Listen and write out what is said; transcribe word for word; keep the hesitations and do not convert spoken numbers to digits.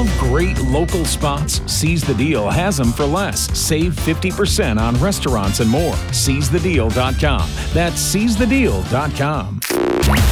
Love great local spots? Seize the Deal has them for less. Save fifty percent on restaurants and more. seize the deal dot com. That's seize the deal dot com.